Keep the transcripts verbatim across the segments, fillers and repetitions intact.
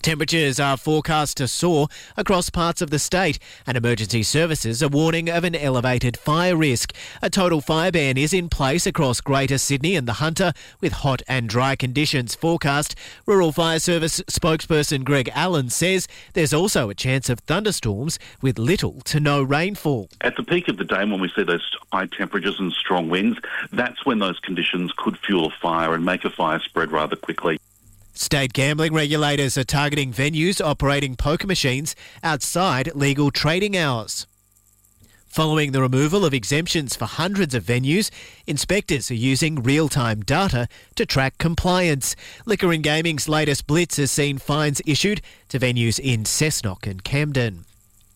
Temperatures are forecast to soar across parts of the state, and emergency services are warning of an elevated fire risk. A total fire ban is in place across Greater Sydney and the Hunter, with hot and dry conditions forecast. Rural Fire Service spokesperson Greg Allen says there's also a chance of thunderstorms with little to no rainfall. At the peak of the day, when we see those high temperatures and strong winds, that's when those conditions could fuel a fire and make a fire spread rather quickly. State gambling regulators are targeting venues operating poker machines outside legal trading hours. Following the removal of exemptions for hundreds of venues, inspectors are using real-time data to track compliance. Liquor and Gaming's latest blitz has seen fines issued to venues in Cessnock and Camden.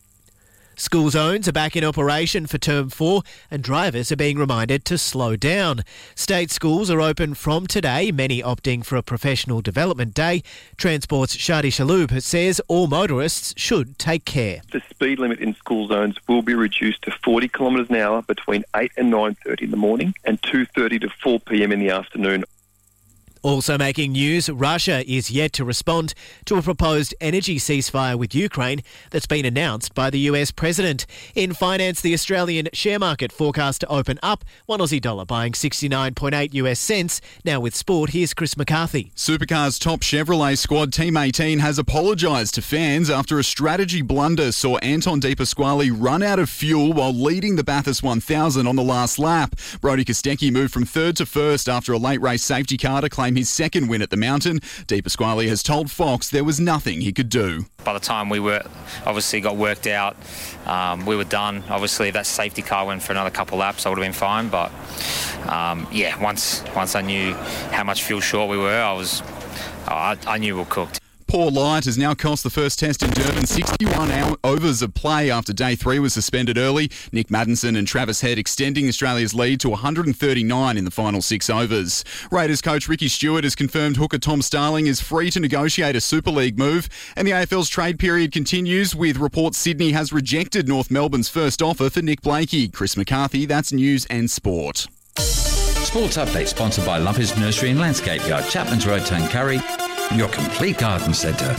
School zones are back in operation for term four, and drivers are being reminded to slow down. State schools are open from today, many opting for a professional development day. Transport's Shadi Shaloub says all motorists should take care. The speed limit in school zones will be reduced to forty kilometres an hour between eight and nine thirty in the morning and two thirty to four p.m. in the afternoon. Also making news, Russia is yet to respond to a proposed energy ceasefire with Ukraine that's been announced by the U S President. In finance, the Australian share market forecast to open up, one Aussie dollar buying sixty-nine point eight US cents. Now with sport, here's Chris McCarthy. Supercars top Chevrolet squad Team eighteen has apologised to fans after a strategy blunder saw Anton De Pasquale run out of fuel while leading the Bathurst one thousand on the last lap. Brodie Kostecki moved from third to first after a late race safety car to claim his second win at the Mountain. De Pasquale has told Fox there was nothing he could do. By the time we were obviously got worked out, um, we were done. Obviously, if that safety car went for another couple of laps, I would have been fine. But um, yeah, once once I knew how much fuel short we were, I was I, I knew we were cooked. Poor light has now cost the first test in Durban sixty-one hour overs of play after day three was suspended early. Nick Maddinson and Travis Head extending Australia's lead to one hundred thirty-nine in the final six overs. Raiders coach Ricky Stewart has confirmed hooker Tom Starling is free to negotiate a Super League move, and the A F L's trade period continues with reports Sydney has rejected North Melbourne's first offer for Nick Blakey. Chris McCarthy, that's News and Sport. Sports Update sponsored by Lumpers Nursery and Landscape Yard, Chapman's Road, Tuncurry, your complete garden centre.